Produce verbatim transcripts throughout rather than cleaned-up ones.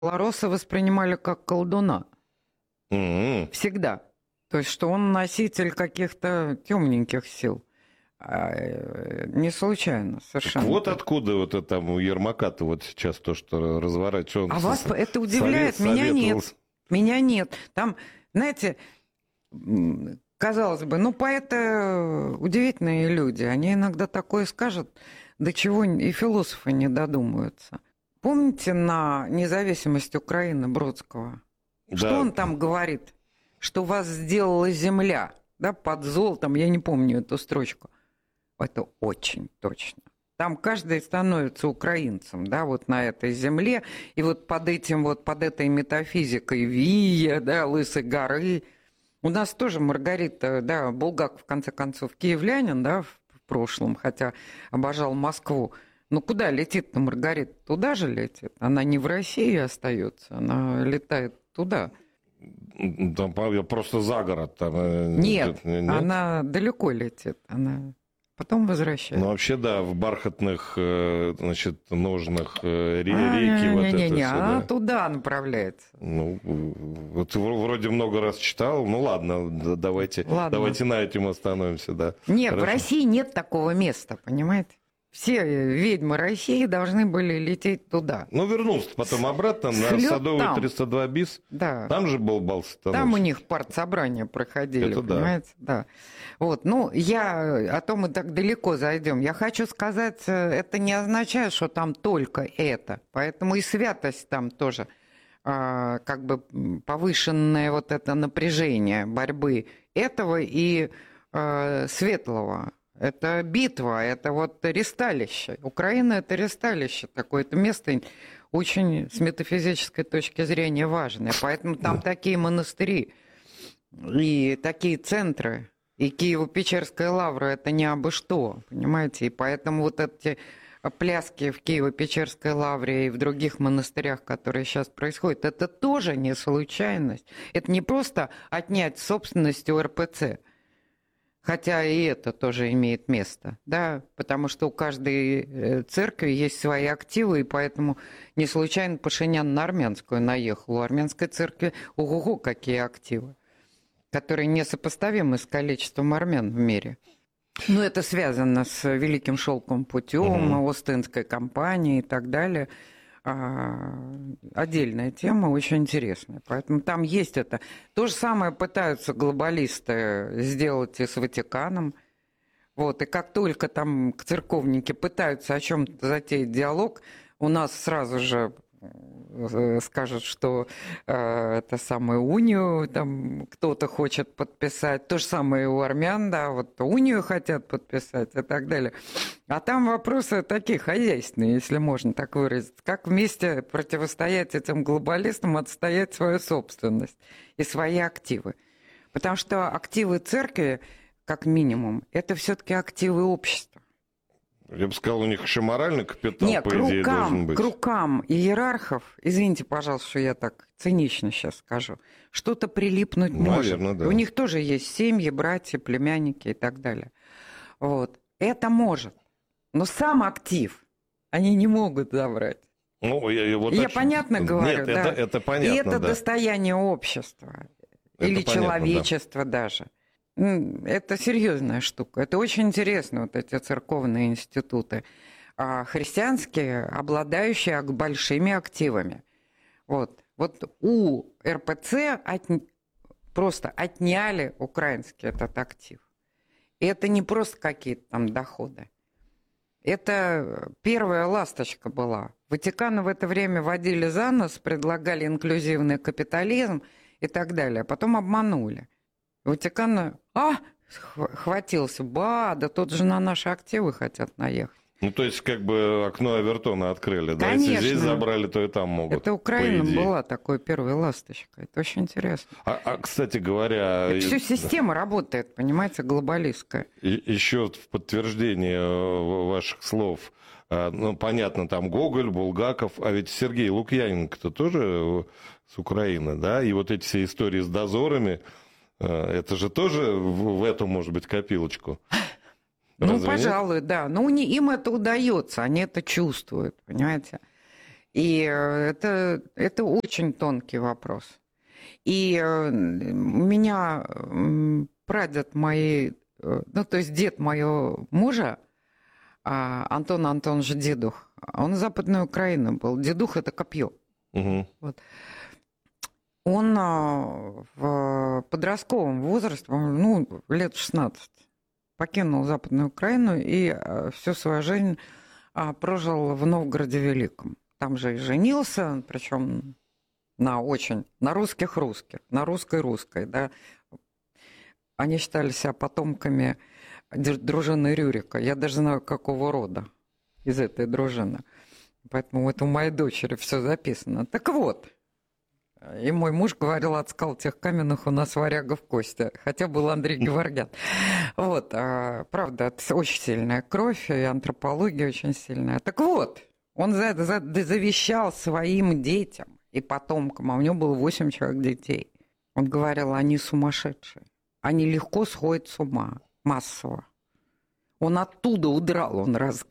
Белоруссы воспринимали как колдуна. Mm-hmm. Всегда. То есть, что он носитель каких-то темненьких сил. А, не случайно, совершенно. Так вот откуда вот это там у Ермака-то вот сейчас то, что разворачивается. А вас это удивляет? Совет, Меня нет. Меня нет. Там, знаете, казалось бы, ну, поэты удивительные люди. Они иногда такое скажут, до чего и философы не додумаются. Помните на «Независимость Украины» Бродского? Да. Что он там говорит? Что вас сделала земля, да, под золотом, я не помню эту строчку. Это очень точно. Там каждый становится украинцем, да, вот на этой земле, и вот под этим вот, под этой метафизикой Вия, да, Лысой горы. У нас тоже Маргарита, да, Булгаков, в конце концов, киевлянин, да, в прошлом, хотя обожал Москву. Ну, куда летит-то Маргарита? Туда же летит. Она не в России остается, она летает туда. Там просто за город. Там, нет, нет, она далеко летит. Она потом возвращается. Ну, вообще, да, в бархатных, значит, ножных реки. А, вот не, не, это не, все, она да. туда направляется. Ну, вот вроде много раз читал. Ну, ладно, давайте, ладно. давайте на этом остановимся, да. Нет, Хорошо. в России нет такого места, понимаете? Все ведьмы России должны были лететь туда. Ну, вернулся потом обратно на Садовый триста два bis. Да. Там же был бал становища. Там у них партсобрания проходили, это понимаете? Да. да. Вот, ну, я, а то мы так далеко зайдем. Я хочу сказать, это не означает, что там только это. Поэтому и святость там тоже, а, как бы повышенное вот это напряжение борьбы этого и а, светлого. Это битва, это вот ресталище. Украина – это ресталище такое, это место очень с метафизической точки зрения важное. Поэтому там такие монастыри и такие центры. И Киево-Печерская лавра – это не абы что, понимаете? И поэтому вот эти пляски в Киево-Печерской лавре и в других монастырях, которые сейчас происходят, это тоже не случайность. Это не просто отнять собственность у эр пэ цэ. Хотя и это тоже имеет место, да, потому что у каждой церкви есть свои активы, и поэтому не случайно Пашинян на армянскую наехал. У армянской церкви ого-го какие активы, которые несопоставимы с количеством армян в мире. Но это связано с Великим Шелковым путем, угу. Остинской кампанией и так далее. Отдельная тема, очень интересная. Поэтому там есть это. То же самое пытаются глобалисты сделать и с Ватиканом. Вот. И как только там церковники пытаются о чем-то затеять диалог, у нас сразу же скажут, что э, это самую унию там кто-то хочет подписать. То же самое и у армян, да, вот унию хотят подписать и так далее. А там вопросы такие хозяйственные, если можно так выразить. Как вместе противостоять этим глобалистам, отстоять свою собственность и свои активы. Потому что активы церкви, как минимум, это все-таки активы общества. Я бы сказал, у них еще моральный капитал, Нет, по к идее, рукам, должен быть. К рукам иерархов, извините, пожалуйста, что я так цинично сейчас скажу, что-то прилипнуть Наверное, может. да. У них тоже есть семьи, братья, племянники и так далее. Вот. Это может. Но сам актив они не могут забрать. Ну, я, я, вот я очень... понятно говорю, Нет, да? это, это понятно, И это да. достояние общества. Это или понятно, человечества да. даже. Это серьезная штука. Это очень интересно, вот эти церковные институты. Христианские, обладающие большими активами. Вот, вот у эр пэ цэ от... просто отняли украинский этот актив. И это не просто какие-то там доходы. Это первая ласточка была. Ватикана в это время водили за нос, предлагали инклюзивный капитализм и так далее. А потом обманули. Ватикан, а, хватился, ба, да тут же на наши активы хотят наехать. Ну, то есть, как бы окно Авертона открыли, да? Конечно. Если здесь забрали, то и там могут. Это Украина была такой первой ласточкой. Это очень интересно. А, а кстати говоря... Это все система работает, понимаете, глобалистская. И, еще в подтверждение ваших слов, ну, понятно, там Гоголь, Булгаков, а ведь Сергей Лукьяненко-то тоже с Украины, да? И вот эти все истории с дозорами, это же тоже в эту, может быть, копилочку. Ну, Разве пожалуй, нет? да. Но им это удается, они это чувствуют, понимаете. И это, это очень тонкий вопрос. И у меня прадед моей, ну, то есть дед моего мужа, Антон Антонович Дедух, он из Западной Украины был. Дедух – это копье. Угу. Вот. Он в подростковом возрасте, ну, лет шестнадцать, покинул Западную Украину и всю свою жизнь прожил в Новгороде Великом. Там же и женился, причем на очень, на русских-русских, на русской-русской, да. Они считали себя потомками дружины Рюрика. Я даже знаю, какого рода из этой дружины. Поэтому это у моей дочери все записано. Так вот, и мой муж говорил, от скал тех каменных у нас варяга в кости. Хотя был Андрей Геворгян. Вот, а, правда, это очень сильная кровь, и антропология очень сильная. Так вот, он за, за, завещал своим детям и потомкам, а у него было восемь человек детей. Он говорил, они сумасшедшие. Они легко сходят с ума, массово. Он оттуда удрал, он раз...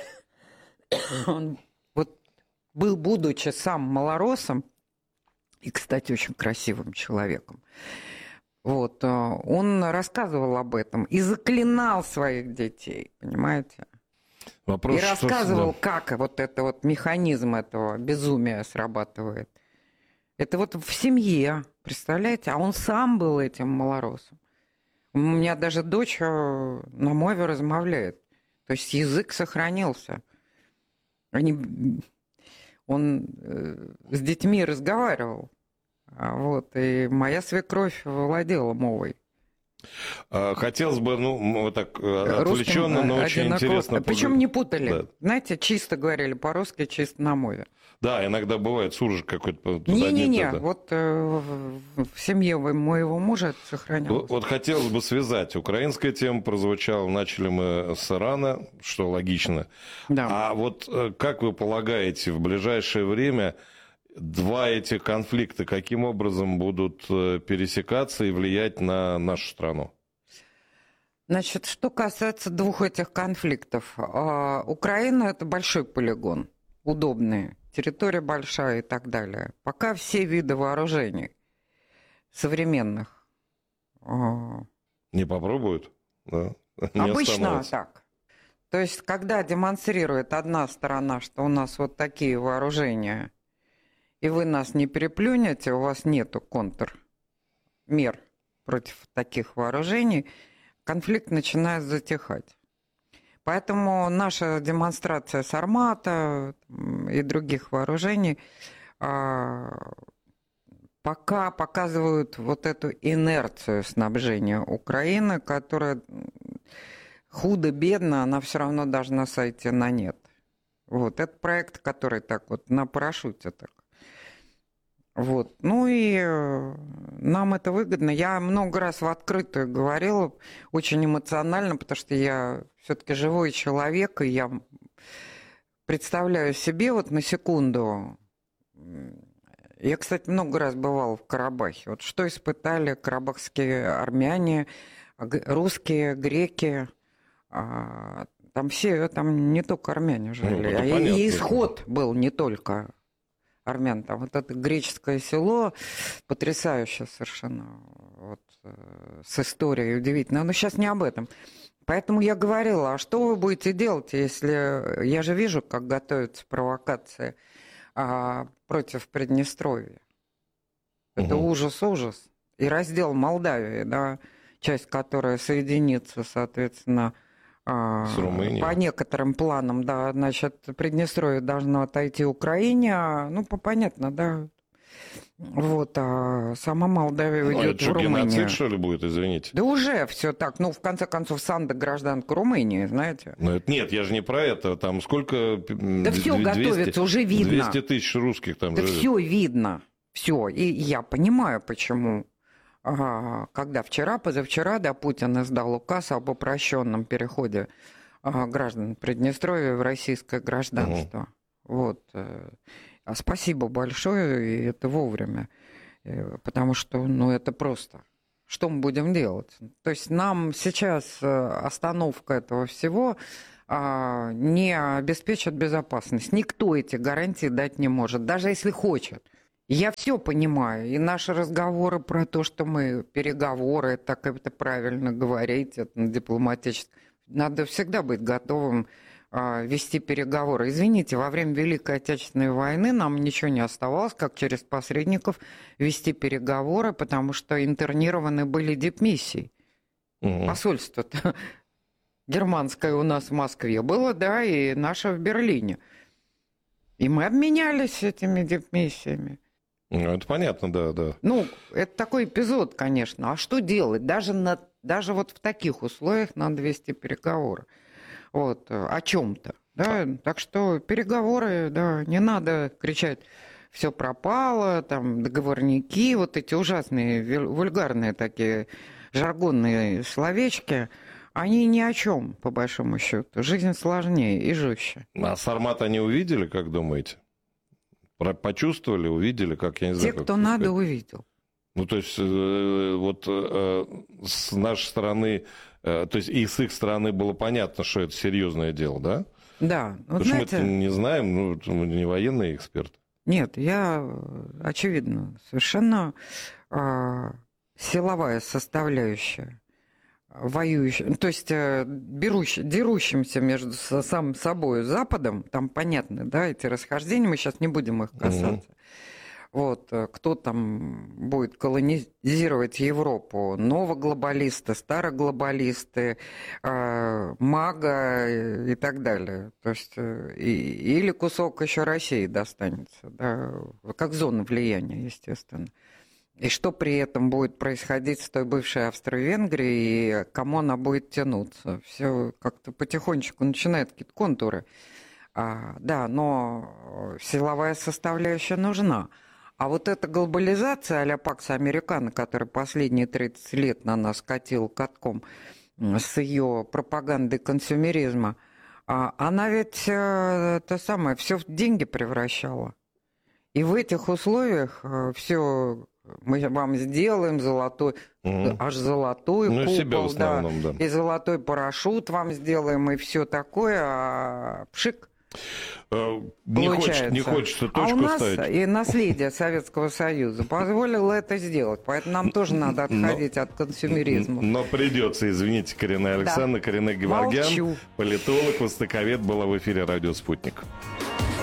он вот был, будучи сам малоросом, и, кстати, очень красивым человеком, вот, он рассказывал об этом и заклинал своих детей, понимаете? Вопрос, и рассказывал, что... как вот это вот механизм этого безумия срабатывает. Это вот в семье, представляете? А он сам был этим малоросом. У меня даже дочь на мове размовляет. То есть язык сохранился. Они... Он с детьми разговаривал. Вот, и моя свекровь владела мовой. Хотелось бы, ну, вот так отвлеченно, но очень одинаково... интересно. Причем не путали. Да. Знаете, чисто говорили по-русски, чисто на мове. Да, иногда бывает суржик какой-то. Не-не-не, это... вот э, в семье моего мужа это сохранялось. Вот, вот хотелось бы связать. Украинская тема прозвучала, начали мы с Ирана, что логично. Да. А вот как вы полагаете, в ближайшее время два этих конфликта каким образом будут пересекаться и влиять на нашу страну? Значит, что касается двух этих конфликтов. Украина – это большой полигон, удобный. Территория большая и так далее. Пока все виды вооружений современных... Не попробуют? Да. Не обычно так. То есть, когда демонстрирует одна сторона, что у нас вот такие вооружения, и вы нас не переплюнете, у вас нету контрмер против таких вооружений, конфликт начинает затихать. Поэтому наша демонстрация Сармата и других вооружений а, пока показывают вот эту инерцию снабжения Украины, которая худо-бедно, она все равно должна сойти на нет. Вот, это проект, который так вот на парашюте так. Вот. Ну и нам это выгодно. Я много раз в открытую говорила, очень эмоционально, потому что я все-таки живой человек, и я представляю себе вот на секунду. Я, кстати, много раз бывала в Карабахе. Вот что испытали карабахские армяне, русские, греки. Там все, там не только армяне жили. Ну, и, и исход был не только армян. Там вот это греческое село потрясающее совершенно, вот, с историей удивительно. Но сейчас не об этом. Поэтому я говорила, а что вы будете делать, если... Я же вижу, как готовятся провокации а, против Приднестровья. Это угу. ужас-ужас. И раздел Молдавии, да, часть которой соединится, соответственно, с Румынией. По некоторым планам, да, значит, Приднестровье должно отойти Украине, ну, понятно, да. Вот, а сама Молдавия уйдет ну, это в Румынию. Геноцид, что ли, будет, извините? Да уже все так. Ну, в конце концов, Санда гражданка Румынии, знаете. Ну, это, нет, я же не про это. Там сколько... Да все готовится, уже видно. двести тысяч русских там да живет. Все видно, все. И я понимаю, почему... Когда вчера, позавчера, да, Путин издал указ об упрощенном переходе граждан Приднестровья в российское гражданство. Угу. Вот. Спасибо большое, и это вовремя. Потому что, ну, это просто. Что мы будем делать? То есть нам сейчас остановка этого всего, а, не обеспечат безопасность. Никто эти гарантии дать не может, даже если хочет. Я все понимаю, и наши разговоры про то, что мы переговоры, так это правильно говорить, это дипломатически. Надо всегда быть готовым а, вести переговоры. Извините, во время Великой Отечественной войны нам ничего не оставалось, как через посредников вести переговоры, потому что интернированы были дипмиссии. Угу. Посольство-то германское у нас в Москве было, да, и наше в Берлине. И мы обменялись этими дипмиссиями. Ну, это понятно, да, да. Ну, это такой эпизод, конечно. А что делать? Даже, на, даже вот в таких условиях надо вести переговоры. Вот, о чем-то. Да? А. Так что переговоры, да, не надо кричать, все пропало, там, договорники, вот эти ужасные, вульгарные такие жаргонные словечки, они ни о чем, по большому счету. Жизнь сложнее и жестче. А Сармат они увидели, как думаете? Почувствовали, увидели, как я не знаю. Те, кто как надо, увидел. Ну, то есть, э, вот э, с нашей стороны, э, то есть и с их стороны было понятно, что это серьезное дело, да? Да. Вот Потому знаете, что мы это не знаем, ну, мы не военные эксперты. Нет, я, очевидно, совершенно э, силовая составляющая. Воюющим, то есть берущ, дерущимся между самим собой и Западом, там понятно, да, эти расхождения, мы сейчас не будем их касаться. Угу. Вот, кто там будет колонизировать Европу, новоглобалисты, староглобалисты, э, мага и так далее. То есть, и, или кусок еще России достанется, да, как зона влияния, естественно. И что при этом будет происходить с той бывшей Австро-Венгрией, и кому она будет тянуться. Все как-то потихонечку начинают какие-то контуры. А, да, но силовая составляющая нужна. А вот эта глобализация а-ля Пакс Американо, которая последние тридцать лет на нас катила катком с ее пропагандой консюмеризма, она ведь то самое, все в деньги превращала. И в этих условиях все... Мы вам сделаем золотой, угу. аж золотой ну, купол, себя в основном, да, да, и золотой парашют вам сделаем, и все такое, а пшик. Не, хочет, не хочется точку а у нас ставить. И наследие Советского Союза позволило это сделать, поэтому нам тоже надо отходить но, от консюмеризма. Но придется, извините, Карина Александровна, да. Карина Геворгян, политолог, востоковед, была в эфире «Радио Спутник».